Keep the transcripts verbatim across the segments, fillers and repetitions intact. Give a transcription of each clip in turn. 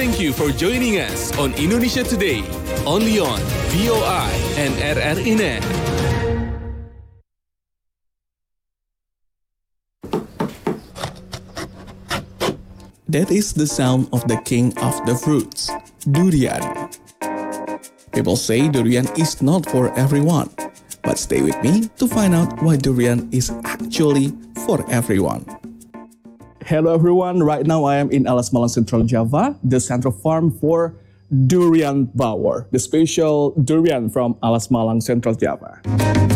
Thank you for joining us on Indonesia Today, only on V O I and R R I Net. That is the sound of the king of the fruits, durian. People say durian is not for everyone, but stay with me to find out why durian is actually for everyone. Hello everyone, right now I am in Alas Malang, Central Java, the central farm for durian bawor, the special durian from Alas Malang, Central Java.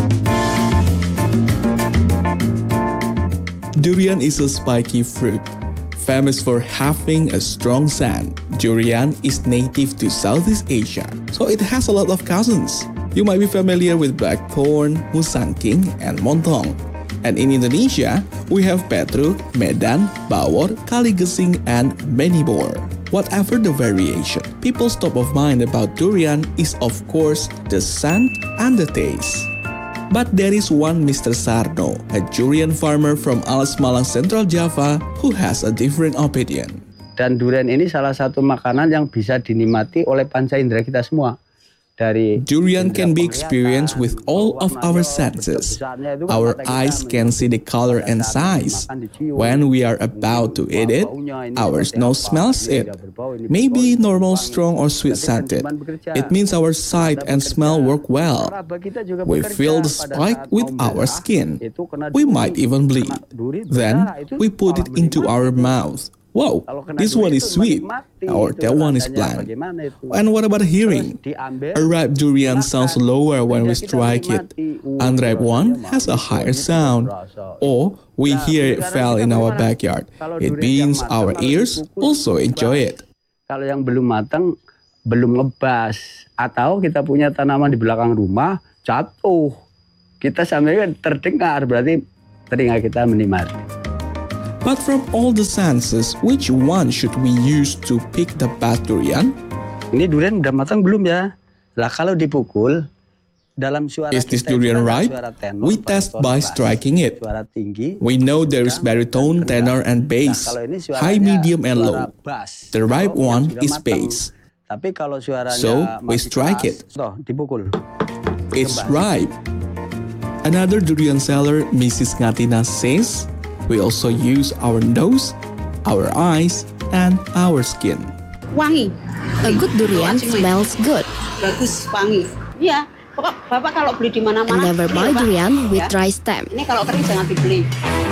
Durian is a spiky fruit. Famous for having a strong scent, durian is native to Southeast Asia, so it has a lot of cousins. You might be familiar with blackthorn, musangking, and montong. And in Indonesia, we have petruk, medan, bawor, kaligesing, and many more. Whatever the variation, people's top of mind about durian is of course the scent and the taste. But there is one Mister Sarno, a durian farmer from Alas Malang, Central Java, who has a different opinion. Dan durian ini salah satu makanan yang bisa dinikmati oleh panca indera kita semua. Dari durian can be experienced with all of our senses. Our eyes can see the color and size. When we are about to eat it, our nose smells it. Maybe normal, strong, or sweet scented. It means our sight and smell work well. We feel the spike with our skin. We might even bleed. Then we put it into our mouth. Wow, this one is sweet, or that one is bland. And what about hearing? A ripe durian sounds lower when we strike it. Unripe one has a higher sound. Or we hear it fell in our backyard. It means our ears also enjoy it. Kalau yang belum matang, belum ngebas, atau kita punya tanaman di belakang rumah, jatuh. Kita sampai terdengar, berarti telinga kita menikmati. But from all the senses, which one should we use to pick the best durian? Ini durian udah matang belum ya? Lah kalau dipukul, dalam suara is this durian ripe? We test by striking it. We know there is baritone, tenor, and bass, high, medium, and low. The ripe one is bass. So we strike it. It's ripe. Another durian seller, Missus Ngatina, says, we also use our nose, our eyes, and our skin. Wangi. A good durian smells good. Bagus, wangi. Iya, pokok Bapak kalau beli di mana-mana. And never buy durian with dry stem. Ini kalau kering jangan dibeli.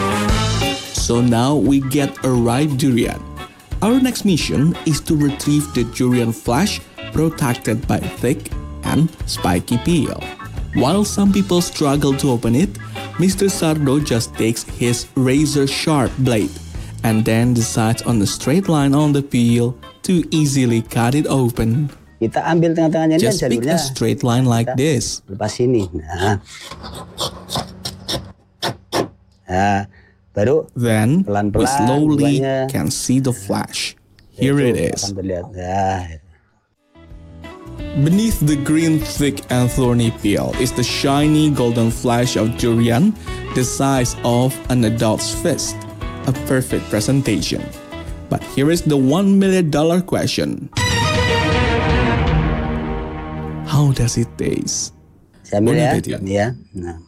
So now we get a ripe durian. Our next mission is to retrieve the durian flesh protected by thick and spiky peel. While some people struggle to open it, Mister Sardo just takes his razor-sharp blade and then decides on the straight line on the peel to easily cut it open. Kita ambil tengah-tengahnya just dan pick a straight line like this. Lepas ini. Nah. Nah, baru then pelan-pelan we slowly buahnya. Can see the flesh. Here it is. Nah. Beneath the green, thick, and thorny peel is the shiny golden flesh of durian, the size of an adult's fist. A perfect presentation. But here is the one million dollar question. How does it taste? Sambil ya, ya. Nah.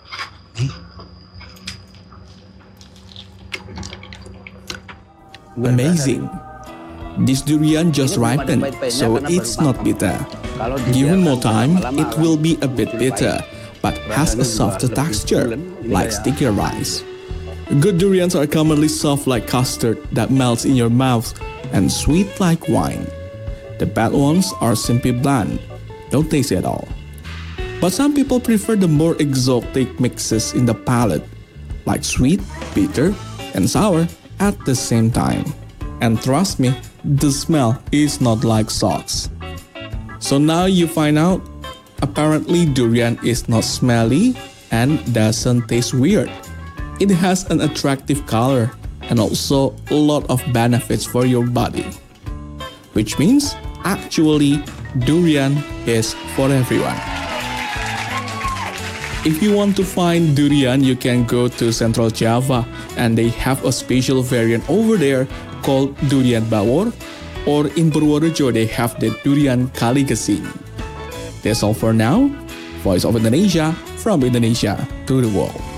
Amazing. This durian just ripened, so it's not bitter. Given more time, it will be a bit bitter, but has a softer texture, like sticky rice. Good durians are commonly soft like custard that melts in your mouth and sweet like wine. The bad ones are simply bland, don't taste at all. But some people prefer the more exotic mixes in the palate, like sweet, bitter, and sour at the same time. And trust me, the smell is not like socks. So now you find out, apparently durian is not smelly and doesn't taste weird. It has an attractive color and also a lot of benefits for your body. Which means, actually, durian is for everyone. If you want to find durian, you can go to Central Java and they have a special variant over there called durian bawor Or in Purworejo, they have the durian kali kesing. That's all for now. Voice of Indonesia, from Indonesia to the world.